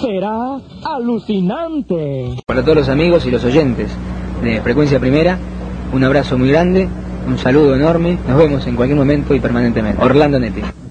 será alucinante. Para todos los amigos y los oyentes de Frecuencia Primera, un abrazo muy grande, un saludo enorme, nos vemos en cualquier momento y permanentemente. Orlando Netti.